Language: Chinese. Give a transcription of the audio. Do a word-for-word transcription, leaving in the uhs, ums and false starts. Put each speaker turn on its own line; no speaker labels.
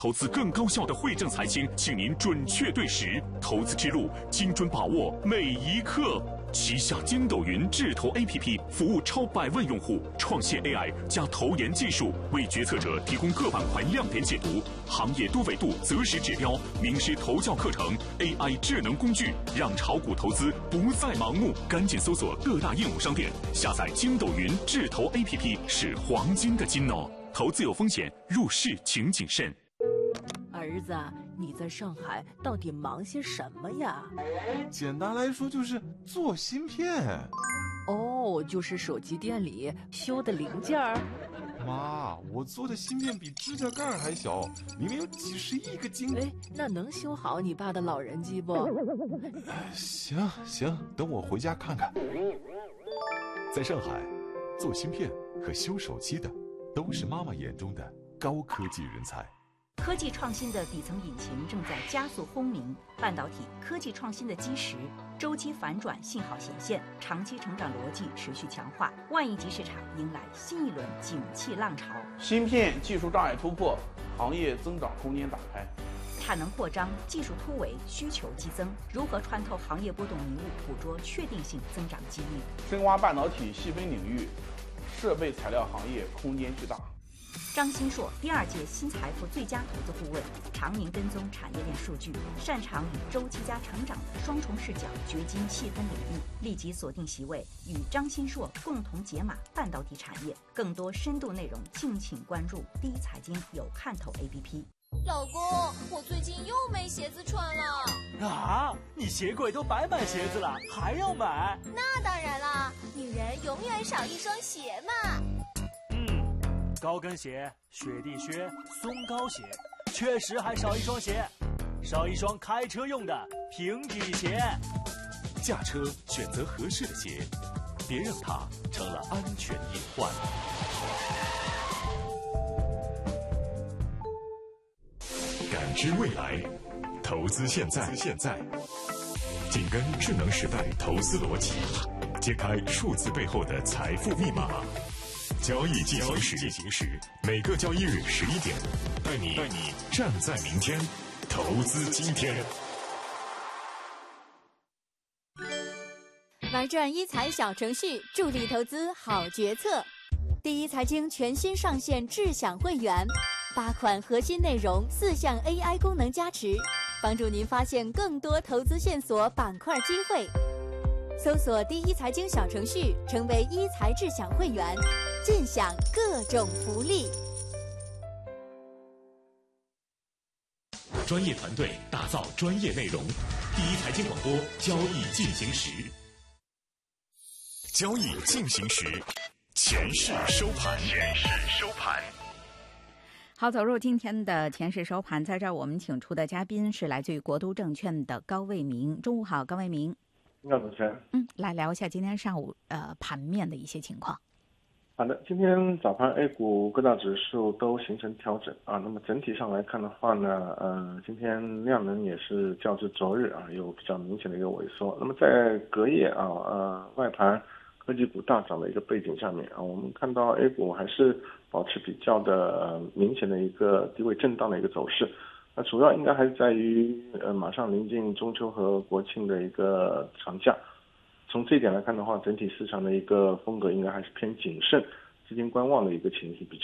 投资更高效的惠正财经，请您准确对时，投资之路精准把握每一刻。旗下筋斗云智投 A P P 服务超百万用户，创新 A I 加投研技术，为决策者提供各板块亮点解读、行业多维度择时指标、名师投教课程、A I 智能工具，让炒股投资不再盲目。赶紧搜索各大应用商店，下载筋斗云智投 A P P， 是黄金的金哦。投资有风险，入市请谨慎。
儿子，你在上海到底忙些什么呀？
简单来说就是做芯片。
哦，就是手机店里修的零件儿。
妈，我做的芯片比指甲盖还小，里面有几十亿个晶。
哎，那能修好你爸的老人机不？
行行，等我回家看看。
在上海，做芯片和修手机的都是妈妈眼中的高科技人才。
科技创新的底层引擎正在加速轰鸣，半导体科技创新的基石周期反转信号显现，长期成长逻辑持续强化，万亿级市场迎来新一轮景气浪潮。
芯片技术障碍突破，行业增长空间打开，
产能扩张，技术突围，需求激增，如何穿透行业波动迷雾，捕捉确定性增长机遇？
深挖半导体细分领域，设备材料行业空间巨大。
张新硕第二届新财富最佳投资顾问，常年跟踪产业链数据，擅长以周期加成长的双重视角掘金细分领域。立即锁定席位，与张新硕共同解码半导体产业。更多深度内容，敬请关注第一财经有看头 A P P。
老公，我最近又没鞋子穿了。
啊，你鞋柜都摆满鞋子了，还要买？
那当然啦，女人永远少一双鞋嘛。
高跟鞋、雪地靴、松糕鞋，确实还少一双鞋，少一双开车用的平底鞋。
驾车选择合适的鞋，别让它成了安全隐患。感知未来，投资现在。现在，紧跟智能时代投资逻辑，揭开数字背后的财富密码。交易进行时，进行时，每个交易日十一点，带你带你站在明天，投资今天。
玩转一财小程序，助力投资好决策。第一财经全新上线智享会员，八款核心内容，四项 A I 功能加持，帮助您发现更多投资线索、板块机会。搜索第一财经小程序，成为一财智享会员，尽享各种福利。
专业团队打造专业内容，第一财经广播，交易进行时。交易进行时，前市收盘。前市收盘。
好，走入今天的前市收盘，在这儿我们请出的嘉宾是来自于国都证券的高卫明。中午好，高卫明。
那主持人，
嗯，来聊一下今天上午呃盘面的一些情况。
好的，今天早盘 A 股各大指数都形成调整啊。那么整体上来看的话呢，呃，今天量能也是较之昨日啊有比较明显的一个萎缩。那么在隔夜啊，呃，外盘科技股大涨的一个背景下面啊，我们看到 A 股还是保持比较的、呃、明显的一个低位震荡的一个走势。那主要应该还是在于呃马上临近中秋和国庆的一个长假，从这一点来看的话，整体市场的一个风格应该还是偏谨慎、资金观望的一个情绪比较。